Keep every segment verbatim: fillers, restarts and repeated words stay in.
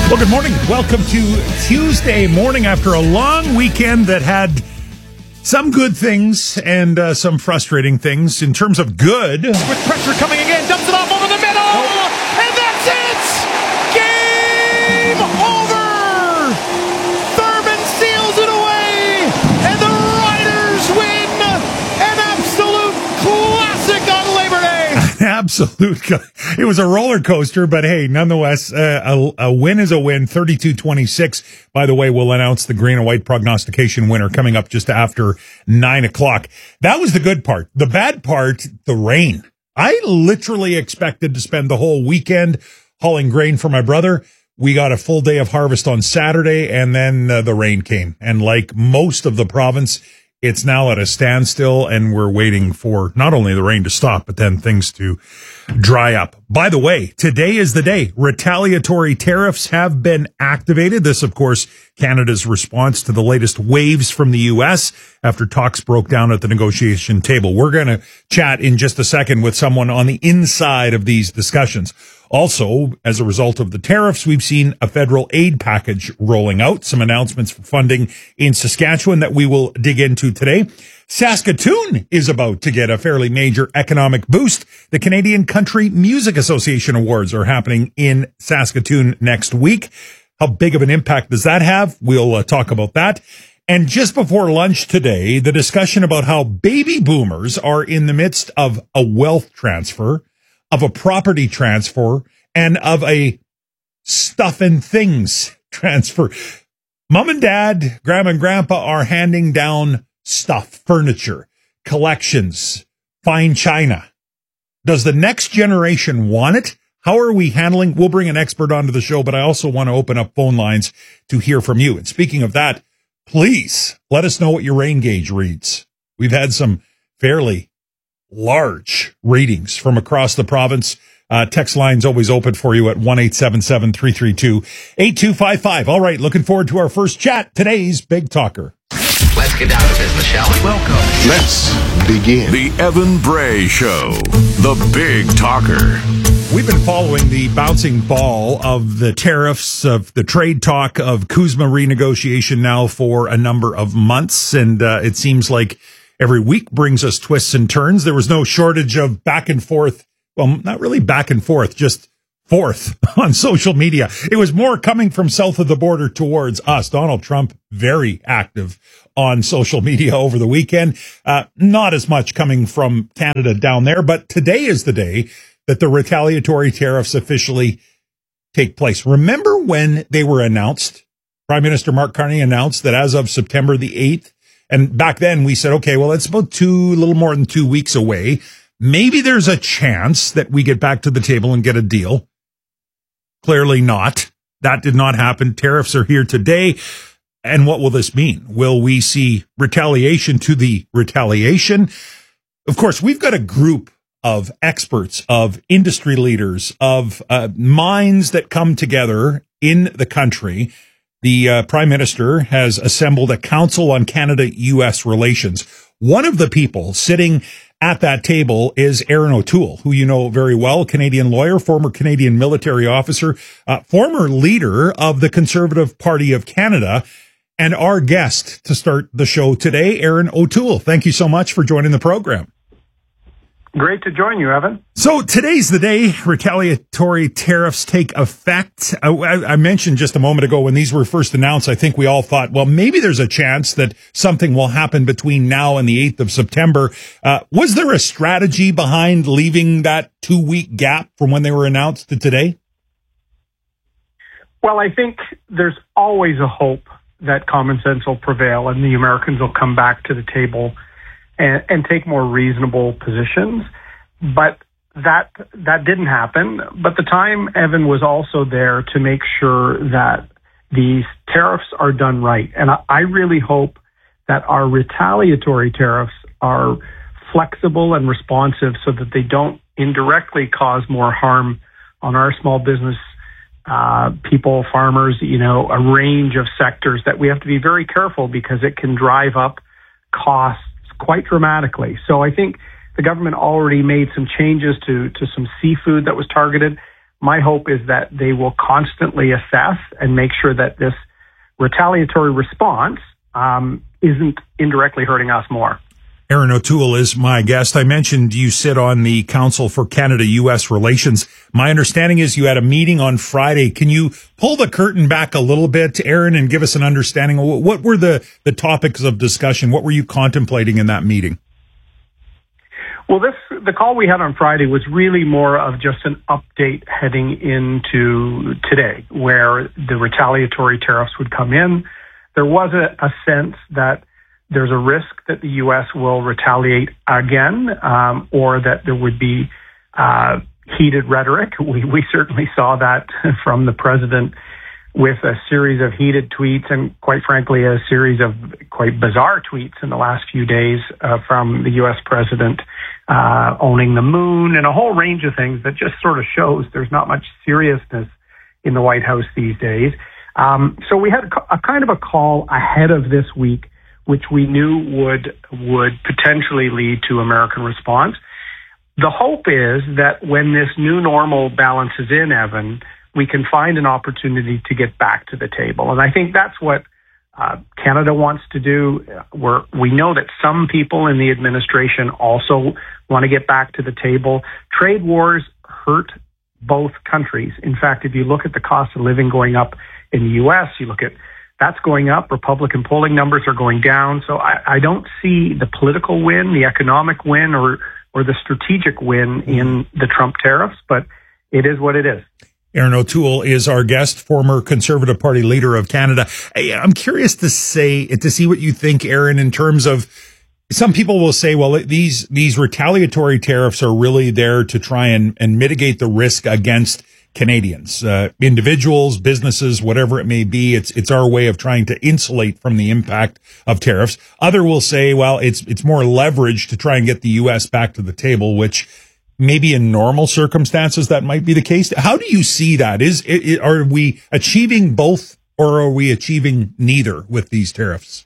Well, good morning. Welcome to Tuesday morning after a long weekend that had some good things and uh, some frustrating things. In terms of good, with pressure coming again, dumps it off over the middle, oh. and that's it! Game over! Thurman seals it away, and the Riders win an absolute classic on Labor Day! Absolute. It was a roller coaster, but hey, nonetheless, uh, a, a win is a win. thirty-two twenty-six. By the way, we'll announce the green and white prognostication winner coming up just after nine o'clock. That was the good part. The bad part, the rain. I literally expected to spend the whole weekend hauling grain for my brother. We got a full day of harvest on Saturday, and then uh, the rain came. And like most of the province, it's now at a standstill, and we're waiting for not only the rain to stop, but then things to dry up. By the way, today is the day. Retaliatory tariffs have been activated. This, of course, Canada's response to the latest waves from the U S after talks broke down at the negotiation table. We're going to chat in just a second with someone on the inside of these discussions. Also, as a result of the tariffs, we've seen a federal aid package rolling out, some announcements for funding in Saskatchewan that we will dig into today. Saskatoon is about to get a fairly major economic boost. The Canadian Country Music Association Awards are happening in Saskatoon next week. How big of an impact does that have? We'll uh, talk about that. And just before lunch today, the discussion about how baby boomers are in the midst of a wealth transfer, of a property transfer, and of a stuff and things transfer. Mom and dad, grandma and grandpa are handing down stuff, furniture, collections, fine china. Does the next generation want it? How are we handling? We'll bring an expert onto the show, but I also want to open up phone lines to hear from you. And speaking of that, please let us know what your rain gauge reads. We've had some fairly large readings from across the province. Uh, text line's always open for you at one eight seven seven, three three two, eight two five five. All right, looking forward to our first chat. Today's Big Talker. Let's get down to business, shall we? Welcome. Let's begin. The Evan Bray Show, the Big Talker. We've been following the bouncing ball of the tariffs, of the trade talk, of CUSMA renegotiation now for a number of months, and uh, it seems like every week brings us twists and turns. There was no shortage of back and forth. Well, not really back and forth, just forth on social media. It was more coming from south of the border towards us. Donald Trump, very active on social media over the weekend. Uh, not as much coming from Canada down there, but today is the day that the retaliatory tariffs officially take place. Remember when they were announced? Prime Minister Mark Carney announced that as of September the eighth, and back then we said, okay, well, it's about two, a little more than two weeks away. Maybe there's a chance that we get back to the table and get a deal. Clearly not. That did not happen. Tariffs are here today. And what will this mean? Will we see retaliation to the retaliation? Of course, we've got a group of experts, of industry leaders, of uh, minds that come together in the country. The uh, Prime Minister has assembled a Council on Canada-U S Relations. One of the people sitting at that table is Erin O'Toole, who you know very well, Canadian lawyer, former Canadian military officer, uh, former leader of the Conservative Party of Canada, and our guest to start the show today, Erin O'Toole. Thank you so much for joining the program. Great to join you, Evan. So today's the day retaliatory tariffs take effect. I, I mentioned just a moment ago when these were first announced, I think we all thought, well, maybe there's a chance that something will happen between now and the eighth of September. Uh, was there a strategy behind leaving that two-week gap from when they were announced to today? Well, I think there's always a hope that common sense will prevail and the Americans will come back to the table and, and take more reasonable positions. But that that didn't happen. But the time, Evan, was also there to make sure that these tariffs are done right. And I, I really hope that our retaliatory tariffs are flexible and responsive so that they don't indirectly cause more harm on our small business uh, people, farmers, you know, a range of sectors that we have to be very careful because it can drive up costs quite dramatically. So I think the government already made some changes to, to some seafood that was targeted. my hope is that they will constantly assess and make sure that this retaliatory response um, isn't indirectly hurting us more. Erin O'Toole is my guest. I mentioned you sit on the Council for Canada-U S Relations. My understanding is you had a meeting on Friday. Can you pull the curtain back a little bit, Erin, and give us an understanding of what were the, the topics of discussion? What were you contemplating in that meeting? Well, this the call we had on Friday was really more of just an update heading into today, where the retaliatory tariffs would come in. There was a, a sense that there's a risk that the U S will retaliate again, um, or that there would be uh, heated rhetoric. We, we certainly saw that from the president with a series of heated tweets and, quite frankly, a series of quite bizarre tweets in the last few days uh, from the U S president uh, owning the moon and a whole range of things that just sort of shows there's not much seriousness in the White House these days. Um, so we had a, a kind of a call ahead of this week, which we knew would would potentially lead to American response. The hope is that when this new normal balances in, Evan, we can find an opportunity to get back to the table. And I think that's what uh, Canada wants to do. We're, we know that some people in the administration also want to get back to the table. Trade wars hurt both countries. In fact, if you look at the cost of living going up in the U S, you look at that's going up. Republican polling numbers are going down. So I, I don't see the political win, the economic win, or or the strategic win in the Trump tariffs, but it is what it is. Erin O'Toole is our guest, former Conservative Party leader of Canada. I'm curious to say to see what you think, Erin, in terms of some people will say, well, these these retaliatory tariffs are really there to try and, and mitigate the risk against Canadians, uh, individuals, businesses, whatever it may be. It's it's our way of trying to insulate from the impact of tariffs. Other will say, well, it's it's more leverage to try and get the U S back to the table, which maybe in normal circumstances that might be the case. How do you see that? Is it, are we achieving both, or are we achieving neither with these tariffs?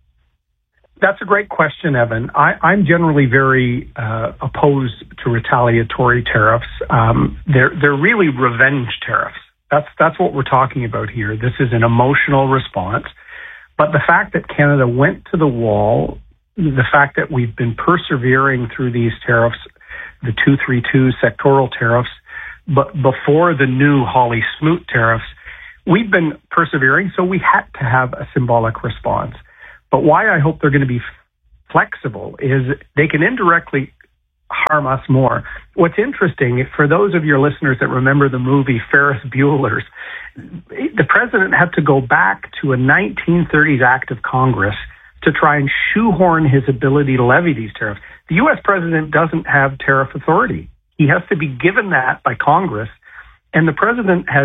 That's a great question, Evan. I, I'm generally very uh, opposed to retaliatory tariffs. Um, they're they're really revenge tariffs. That's that's what we're talking about here. This is an emotional response. But the fact that Canada went to the wall, the fact that we've been persevering through these tariffs, the two thirty-two sectoral tariffs, but before the new Hawley-Smoot tariffs, we've been persevering, so we had to have a symbolic response. But why I hope they're going to be flexible is they can indirectly harm us more. What's interesting, for those of your listeners that remember the movie Ferris Bueller's, the president had to go back to a nineteen thirties act of Congress to try and shoehorn his ability to levy these tariffs. The U S president doesn't have tariff authority. He has to be given that by Congress. And the president has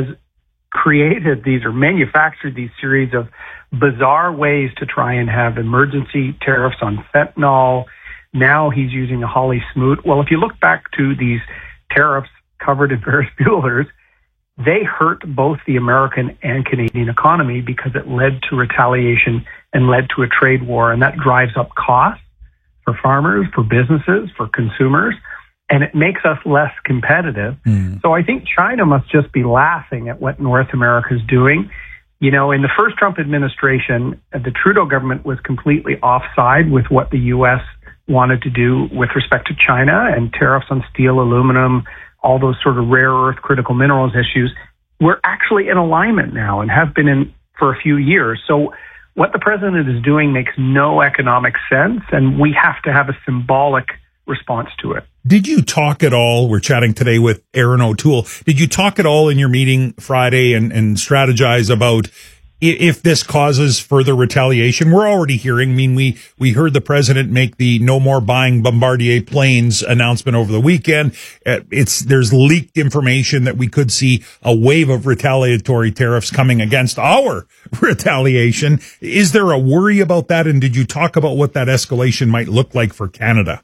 created these or manufactured these series of bizarre ways to try and have emergency tariffs on fentanyl. Now he's using a Hawley-Smoot. Well, if you look back to these tariffs covered in Ferris Bueller's, they hurt both the American and Canadian economy because it led to retaliation and led to a trade war. And that drives up costs for farmers, for businesses, for consumers, and it makes us less competitive. Mm. So I think China must just be laughing at what North America is doing. You know, in the first Trump administration, the Trudeau government was completely offside with what the U S wanted to do with respect to China and tariffs on steel, aluminum, all those sort of rare earth critical minerals issues. We're actually in alignment now and have been in for a few years. So what the president is doing makes no economic sense, and we have to have a symbolic response to it. Did you talk at all? We're chatting today with Erin O'Toole. Did you talk at all in your meeting Friday and, and strategize about if this causes further retaliation? We're already hearing, I mean, we, we heard the president make the no more buying Bombardier planes announcement over the weekend. It's, there's leaked information that we could see a wave of retaliatory tariffs coming against our retaliation. Is there a worry about that? And did you talk about what that escalation might look like for Canada?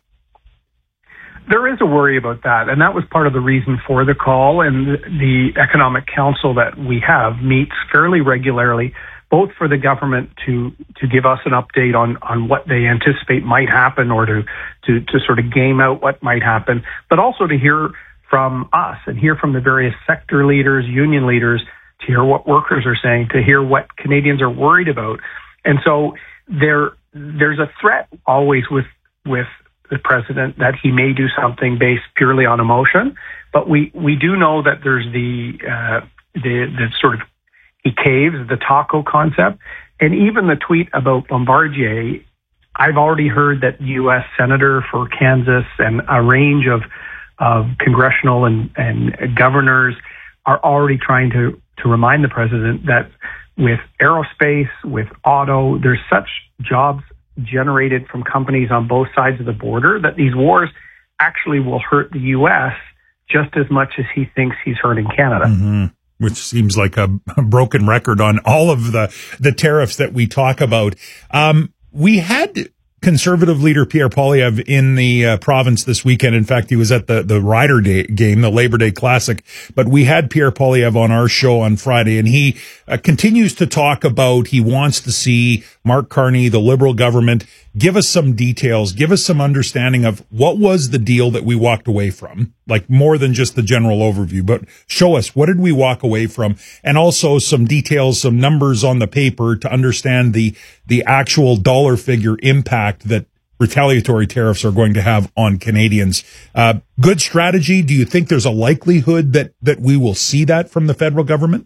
There is a worry about that, and that was part of the reason for the call. And the Economic Council that we have meets fairly regularly, both for the government to to give us an update on, on what they anticipate might happen, or to, to, to sort of game out what might happen, but also to hear from us and hear from the various sector leaders, union leaders, to hear what workers are saying, to hear what Canadians are worried about. And so there, there's a threat always with, with the president that he may do something based purely on emotion. But we, we do know that there's the, uh, the, the sort of, he caves, the taco concept. And even the tweet about Bombardier, I've already heard that U S Senator for Kansas and a range of, of congressional and, and governors are already trying to, to remind the president that with aerospace, with auto, there's such jobs generated from companies on both sides of the border that these wars actually will hurt the U S just as much as he thinks he's hurting Canada. Mm-hmm. Which seems like a, a broken record on all of the, the tariffs that we talk about. Um, we had Conservative leader Pierre Poilievre in the uh, province this weekend. In fact, he was at the, the Rider Day game, the Labor Day Classic. But we had Pierre Poilievre on our show on Friday, and he uh, continues to talk about he wants to see Mark Carney, the Liberal government, give us some details, give us some understanding of what was the deal that we walked away from, like more than just the general overview, but show us what did we walk away from, and also some details, some numbers on the paper to understand the the actual dollar figure impact that retaliatory tariffs are going to have on Canadians. Uh, good strategy. Do you think there's a likelihood that that we will see that from the federal government?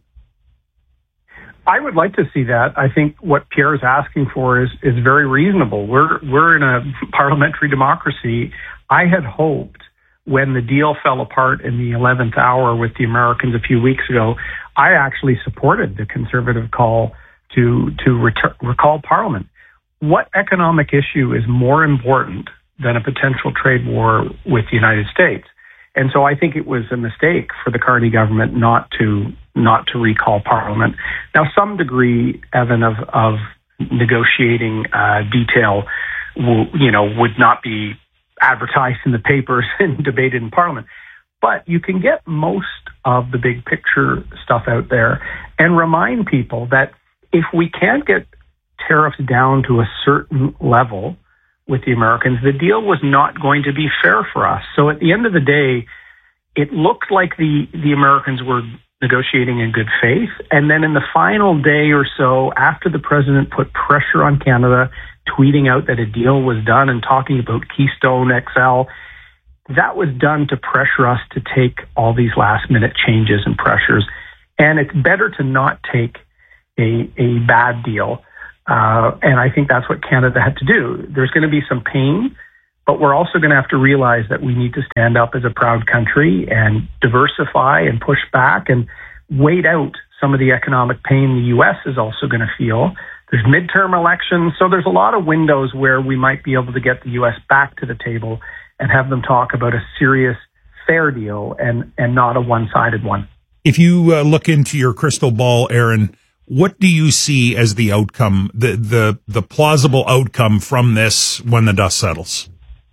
I would like to see that. I think what Pierre is asking for is, is very reasonable. We're, we're in a parliamentary democracy. I had hoped when the deal fell apart in the eleventh hour with the Americans a few weeks ago, I actually supported the Conservative call to, to retur- recall Parliament. What economic issue is more important than a potential trade war with the United States? And so I think it was a mistake for the Carney government not to not to recall Parliament. Now, some degree, Evan, of, of negotiating uh, detail, will, you know, would not be advertised in the papers and debated in Parliament. But you can get most of the big picture stuff out there and remind people that if we can't get tariffs down to a certain level with the Americans, the deal was not going to be fair for us. So at the end of the day, it looked like the, the Americans were negotiating in good faith. And then in the final day or so, after the president put pressure on Canada, tweeting out that a deal was done and talking about Keystone X L, that was done to pressure us to take all these last minute changes and pressures. And it's better to not take a, a bad deal. Uh, and I think that's what Canada had to do. There's going to be some pain, but we're also going to have to realize that we need to stand up as a proud country and diversify and push back and wait out some of the economic pain the U S is also going to feel. There's midterm elections, so there's a lot of windows where we might be able to get the U S back to the table and have them talk about a serious, fair deal and, and not a one-sided one. If you uh, look into your crystal ball, Aaron, what do you see as the outcome, the, the, the plausible outcome from this when the dust settles?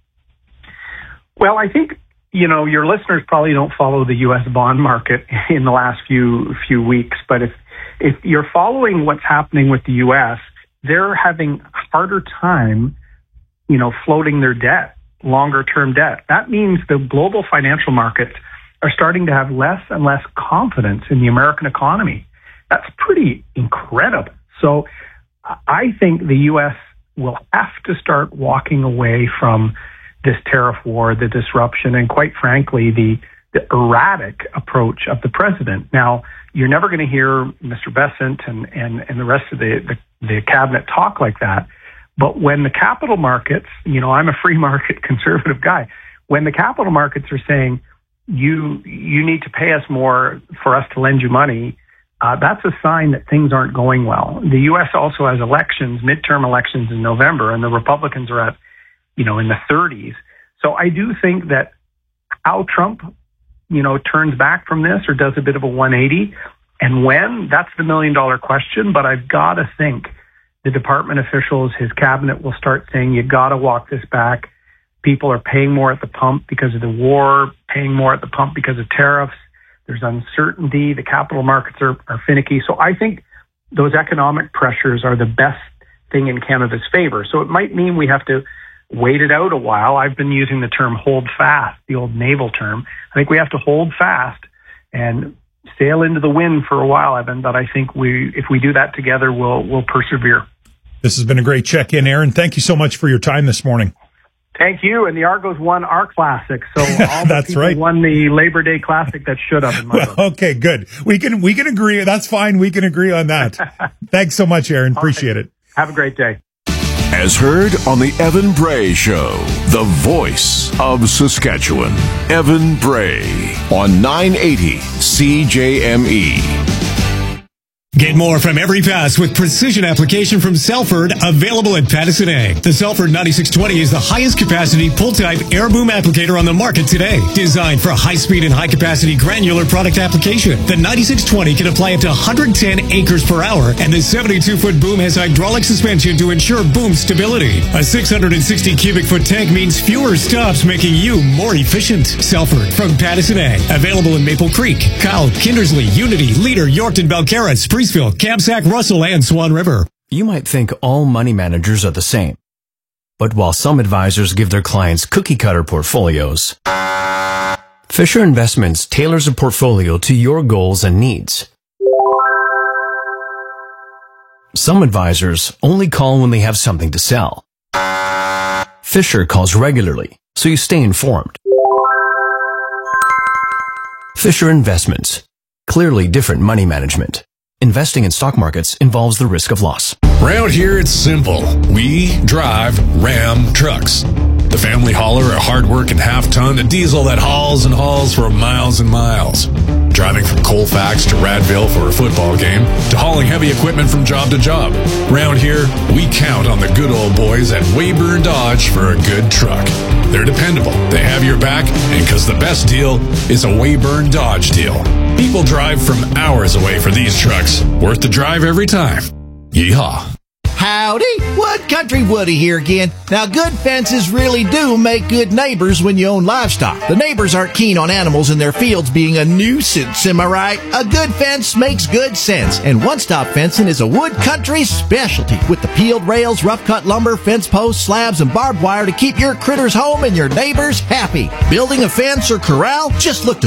Well, I think, you know, your listeners probably don't follow the U S bond market in the last few few weeks, but if if you're following what's happening with the U S, they're having a harder time, you know, floating their debt, longer term debt. That means the global financial markets are starting to have less and less confidence in the American economy. That's pretty incredible. So I think the U S will have to start walking away from this tariff war, the disruption, and quite frankly, the, the erratic approach of the president. Now, you're never going to hear Mister Bessent and, and, and the rest of the, the, the cabinet talk like that. But when the capital markets, you know, I'm a free market conservative guy, when the capital markets are saying, you, you need to pay us more for us to lend you money, uh, that's a sign that things aren't going well. The U S also has elections, midterm elections in November, and the Republicans are at, you know, in the thirties. So I do think that how Trump, you know, turns back from this or does a bit of a one eighty, and when, that's the million dollar question. But I've got to think the department officials, his cabinet will start saying, you got to walk this back. People are paying more at the pump because of the war, paying more at the pump because of tariffs. There's uncertainty. The capital markets are, are finicky. So I think those economic pressures are the best thing in Canada's favor. So it might mean we have to wait it out a while. I've been using the term hold fast, the old naval term. I think we have to hold fast and sail into the wind for a while, Evan, but I think we, if we do that together, we'll, we'll persevere. This has been a great check-in, Aaron. Thank you so much for your time this morning. Thank you. And the Argos won our classic, so all the That's people right. won the Labor Day Classic that should have. In my Well, book. okay, good. We can we can agree. That's fine. We can agree on that. Thanks so much, Aaron. Appreciate it. Have a great day. As heard on the Evan Bray Show, the voice of Saskatchewan, Evan Bray on nine eighty C J M E. Get more from every pass with precision application from Selford, available at Pattison Ag. The Selford ninety-six twenty is the highest capacity pull-type air boom applicator on the market today. Designed for high-speed and high-capacity granular product application, the ninety-six twenty can apply up to one hundred ten acres per hour, and the seventy-two foot boom has hydraulic suspension to ensure boom stability. A six hundred sixty cubic foot tank means fewer stops, making you more efficient. Selford from Pattison Ag. Available in Maple Creek, Kyle, Kindersley, Unity, Leader, Yorkton, Belcarra, Spreeville, Kamsack, Russell, and Swan River. You might think all money managers are the same. But while some advisors give their clients cookie-cutter portfolios, Fisher Investments tailors a portfolio to your goals and needs. Some advisors only call when they have something to sell. Fisher calls regularly, so you stay informed. Fisher Investments. Clearly different money management. Investing in stock markets involves the risk of loss. Around here, it's simple. We drive Ram trucks. The family hauler, a hard-working half-ton, a diesel that hauls and hauls for miles and miles. Driving from Colfax to Radville for a football game, to hauling heavy equipment from job to job. Around here, we count on the good old boys at Weyburn Dodge for a good truck. They're dependable, they have your back, and because the best deal is a Weyburn Dodge deal. People drive from hours away for these trucks. Worth the drive every time. Yeehaw. Howdy, Wood Country Woody here again. Now, good fences really do make good neighbors when you own livestock. The neighbors aren't keen on animals in their fields being a nuisance, am I right? A good fence makes good sense, and One Stop Fencing is a Wood Country specialty with the peeled rails, rough-cut lumber, fence posts, slabs, and barbed wire to keep your critters home and your neighbors happy. Building a fence or corral? Just look to